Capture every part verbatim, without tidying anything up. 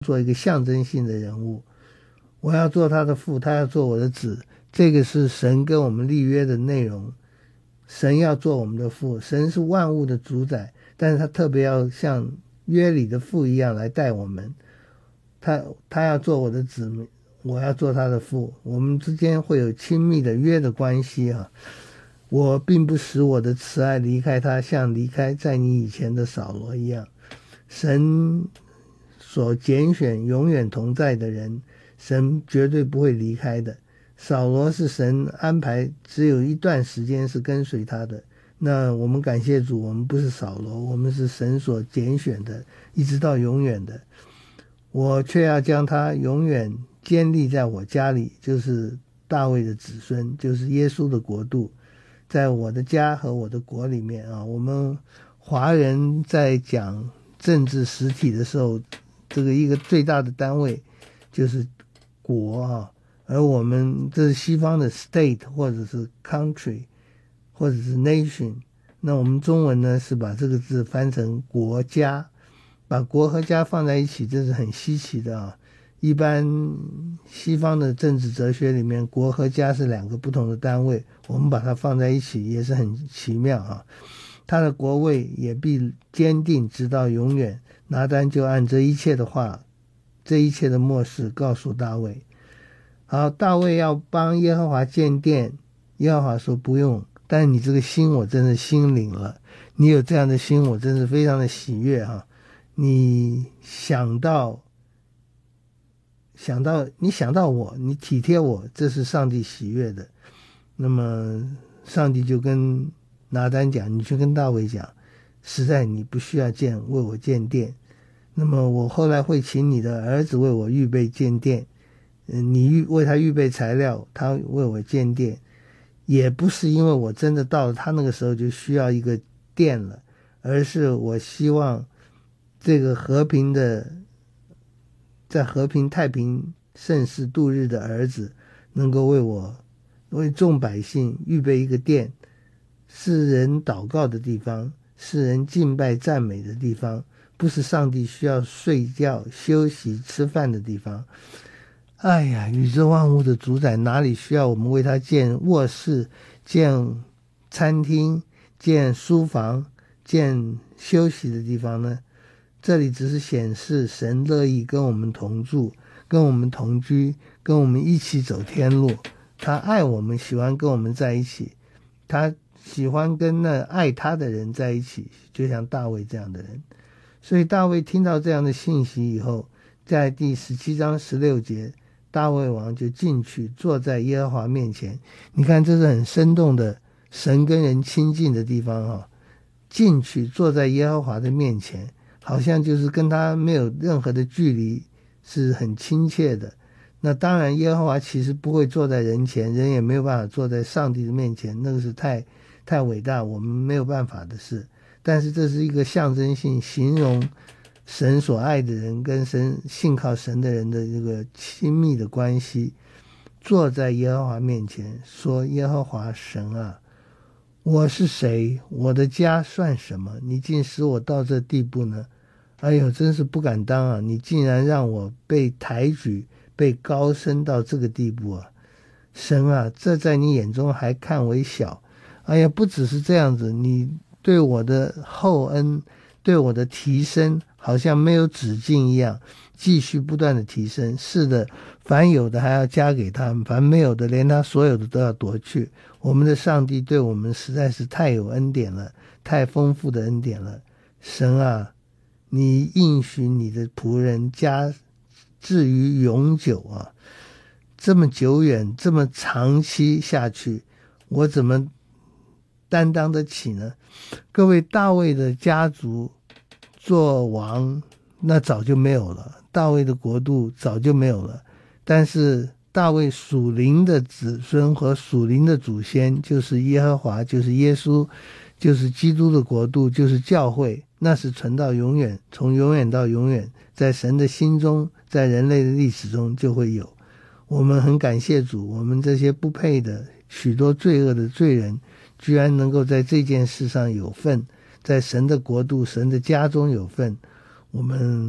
做一个象征性的人物，我要做他的父，他要做我的子，这个是神跟我们立约的内容。神要做我们的父，神是万物的主宰，但是他特别要像约里的父一样来带我们。他他要做我的子，我要做他的父，我们之间会有亲密的约的关系啊。我并不使我的慈爱离开他，像离开在你以前的扫罗一样。神所拣选永远同在的人，神绝对不会离开的。扫罗是神安排只有一段时间是跟随他的，那我们感谢主，我们不是扫罗，我们是神所拣选的，一直到永远的。我却要将他永远坚立在我家里，就是大卫的子孙，就是耶稣的国度，在我的家和我的国里面啊。我们华人在讲政治实体的时候，这个一个最大的单位就是国啊，而我们这是西方的 state 或者是 country 或者是 nation， 那我们中文呢是把这个字翻成国家，把国和家放在一起，这是很稀奇的啊。一般西方的政治哲学里面，国和家是两个不同的单位，我们把它放在一起也是很奇妙啊。他的国位也必坚定直到永远。拿单就按这一切的话，这一切的默示告诉大卫。好，大卫要帮耶和华建殿，耶和华说不用，但是你这个心我真的心领了，你有这样的心我真是非常的喜悦哈。你想到想到你想到我，你体贴我，这是上帝喜悦的。那么上帝就跟拿单讲，你去跟大卫讲，实在你不需要建为我建殿，那么我后来会请你的儿子为我预备建殿，你预为他预备材料，他为我建殿，也不是因为我真的到了他那个时候就需要一个殿了，而是我希望这个和平的在和平太平盛世度日的儿子能够为我为众百姓预备一个殿，是人祷告的地方，是人敬拜赞美的地方，不是上帝需要睡觉休息吃饭的地方。哎呀，宇宙万物的主宰哪里需要我们为他建卧室、建餐厅、建书房、建休息的地方呢？这里只是显示神乐意跟我们同住，跟我们同居，跟我们一起走天路。他爱我们，喜欢跟我们在一起，他喜欢跟那爱他的人在一起，就像大卫这样的人。所以大卫听到这样的信息以后，在第十七章十六节，大卫王就进去坐在耶和华面前。你看这是很生动的神跟人亲近的地方啊，进去坐在耶和华的面前，好像就是跟他没有任何的距离，是很亲切的。那当然耶和华其实不会坐在人前，人也没有办法坐在上帝的面前，那个是太太伟大，我们没有办法的事。但是这是一个象征性，形容神所爱的人跟神信靠神的人的这个亲密的关系。坐在耶和华面前说，耶和华神啊，我是谁？我的家算什么？你竟使我到这地步呢？哎呦，真是不敢当啊！你竟然让我被抬举，被高升到这个地步啊！神啊，这在你眼中还看为小。哎呀，不只是这样子，你对我的厚恩，对我的提升，好像没有止境一样，继续不断的提升。是的，凡有的还要加给他们，凡没有的连他所有的都要夺去。我们的上帝对我们实在是太有恩典了，太丰富的恩典了。神啊，你应许你的仆人加至于永久啊，这么久远，这么长期下去，我怎么担当得起呢？各位，大卫的家族做王那早就没有了，大卫的国度早就没有了，但是大卫属灵的子孙和属灵的祖先，就是耶和华，就是耶稣，就是基督的国度，就是教会，那是存到永远，从永远到永远，在神的心中，在人类的历史中就会有。我们很感谢主，我们这些不配的许多罪恶的罪人，居然能够在这件事上有份，在神的国度、神的家中有份。我们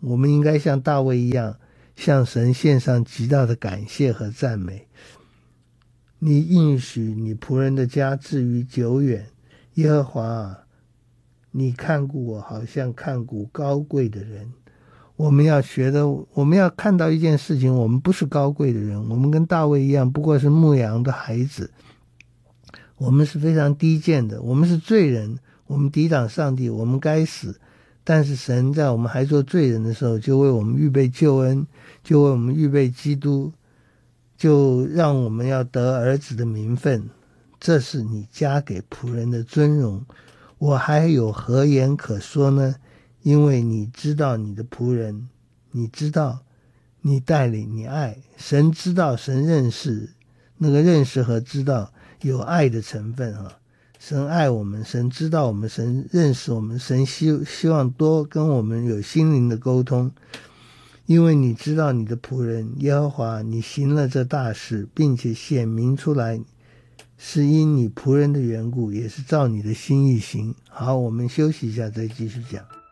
我们应该像大卫一样，向神献上极大的感谢和赞美。你应许你仆人的家至于久远，耶和华啊，你看顾我，好像看顾高贵的人。我们要学的，我们要看到一件事情，我们不是高贵的人，我们跟大卫一样，不过是牧羊的孩子。我们是非常低贱的，我们是罪人，我们抵挡上帝，我们该死。但是神在我们还做罪人的时候，就为我们预备救恩，就为我们预备基督，就让我们要得儿子的名分。这是你加给仆人的尊荣。我还有何言可说呢？因为你知道你的仆人，你知道，你带领，你爱。神知道，神认识，那个认识和知道有爱的成分啊。神爱我们，神知道我们，神认识我们，神希希望多跟我们有心灵的沟通。因为你知道你的仆人耶和华，你行了这大事，并且显明出来，是因你仆人的缘故，也是照你的心意行。好，我们休息一下再继续讲。